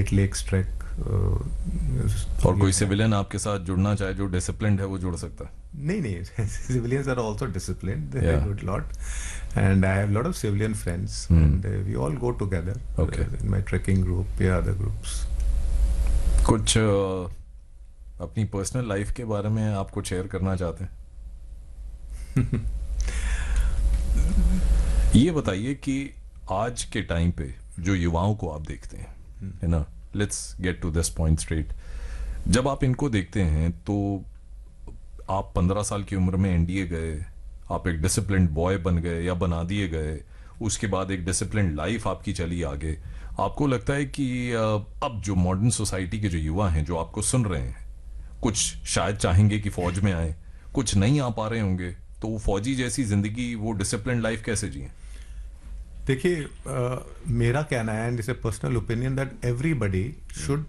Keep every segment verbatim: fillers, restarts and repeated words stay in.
Great lakes track. और कोई civilian आपके साथ जुड़ना चाहे जो डिसिप्लिन्ड है वो जुड़ सकता है? नहीं नहीं, civilians are also disciplined. They Yeah. do a lot, and I have a lot of civilian friends, Hmm. and uh, we all go together. Okay. uh, in my trekking group, yeah, other groups. कुछ uh, अपनी personal life के बारे में आप कुछ share करना चाहते हैं? ये बताइए कि आज के टाइम पे जो युवाओं को आप देखते हैं, है ना, let's get to this point straight, जब आप इनको देखते हैं तो आप पंद्रह साल की उम्र में एनडीए गए, आप एक डिसिप्लिन्ड बॉय बन गए या बना दिए गए, उसके बाद एक डिसिप्लिन्ड लाइफ आपकी चली आगे। आपको लगता है कि अब जो मॉडर्न सोसाइटी के जो युवा हैं जो आपको सुन रहे हैं, कुछ शायद चाहेंगे कि फौज में आए, कुछ नहीं आ पा रहे होंगे, तो वो फौजी जैसी जिंदगी, वो डिसिप्लिन्ड लाइफ कैसे जिए? देखिए, uh, मेरा कहना है, and it's a personal opinion, that everybody should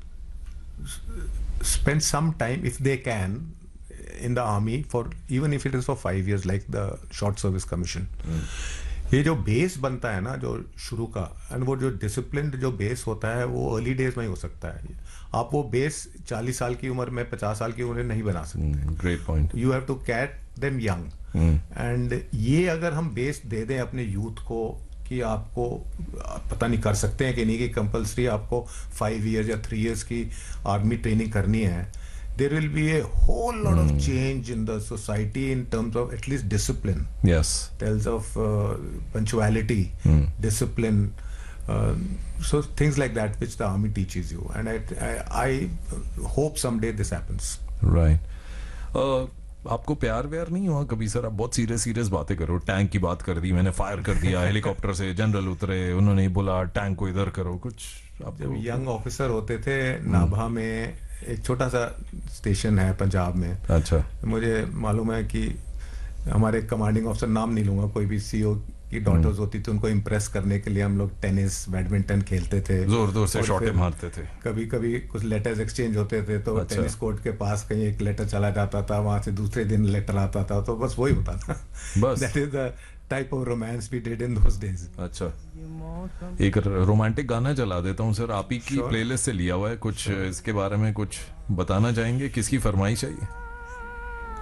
spend some time if they can in the army, for even if it is for five years, like the short service commission. mm. ये जो base बनता है ना, जो शुरू का, and वो जो डिसिप्लिन जो बेस होता है वो अर्ली डेज में ही हो सकता है। आप वो बेस चालीस साल की उम्र में, पचास साल की उम्र में नहीं बना सकते। Great point. You have to cat them young, and ये अगर हम बेस दे दें अपने यूथ को कि आपको पता नहीं कर सकते हैं कि नहीं, कि कंपल्सरी आपको फाइव इयर्स या थ्री इयर्स की आर्मी ट्रेनिंग करनी है, there will be A whole lot of change in the society in terms of at least discipline, yes, tales of punctuality, discipline, so things like that which the army teaches you, and I I, I hope someday this happens. Right. uh, आपको प्यार व्यार नहीं हुआ कभी sir? आप बहुत serious serious बातें करो, tank की बात कर दी, मैंने फायर कर दिया, हेलीकॉप्टर से जनरल उतरे, उन्होंने ही बोला टैंक को इधर करो, कुछ आप जब यंग ऑफिसर होते थे नाभा में, एक छोटा सा स्टेशन है पंजाब में, अच्छा, मुझे मालूम है कि हमारे कमांडिंग ऑफिसर, नाम नहीं लूंगा, कोई भी सीओ की डॉटर्स होती थी, उनको इम्प्रेस करने के लिए हम लोग टेनिस, बैडमिंटन खेलते थे, जोर जोर से शॉटें मारते थे, कभी कभी कुछ लेटर्स एक्सचेंज होते थे, तो अच्छा। टेनिस कोर्ट के पास कहीं एक लेटर चला जाता था, वहां से दूसरे दिन लेटर आता था, तो बस वही होता था, बस that is the type of romance we did in those days. अच्छा, एक रोमांटिक गाना चला देता हूँ सर, आप ही की प्लेलिस्ट से लिया हुआ है, कुछ इसके बारे में कुछ बताना चाहेंगे? किसकी फरमाइश है ये?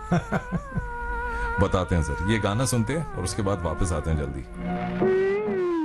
बताते हैं सर, ये गाना सुनते हैं और उसके बाद वापस आते हैं जल्दी।